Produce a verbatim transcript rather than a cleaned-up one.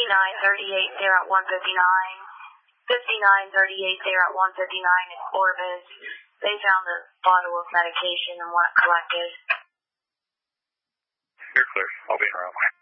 fifty-nine thirty-eight there at one fifty-nine. fifty-nine thirty-eight there at one fifty-nine in Orbis. They found a bottle of medication and want it collected. You're clear. I'll be around.